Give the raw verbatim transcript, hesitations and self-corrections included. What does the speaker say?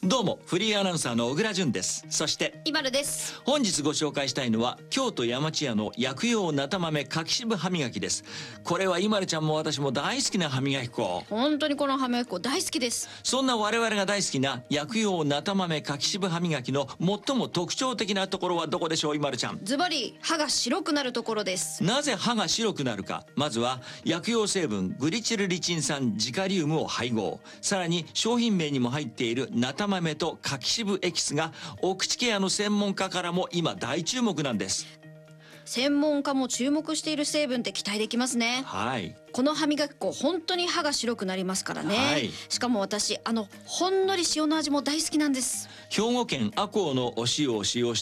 どうもフリーアナウンサーの小倉淳です。そしてイバルです。 本日ご紹介したいのは京都山千屋の薬用なた豆柿渋歯磨きです。これはイマルちゃんも私も大好きな歯磨き粉。 本当にこの歯磨き粉大好きです。 そんな我々が大好きな薬用なた豆柿渋歯磨きの最も特徴的なところはどこでしょう、イマルちゃん。 ズバリ歯が白くなるところです。 なぜ歯が白くなるか。まずは薬用成分グリチルリチン酸ジカリウムを配合、さらに商品名にも入っているなた豆と柿渋エキスがお口ケアの専門家からも今大注目なんです。 専門家も注目している成分って期待できますね。 はい。 この歯磨き粉本当に歯が白くなりますからね、 はい、 しかも私あのほんのり塩の味も大好きなんです。 兵庫県赤穂のお塩を使用して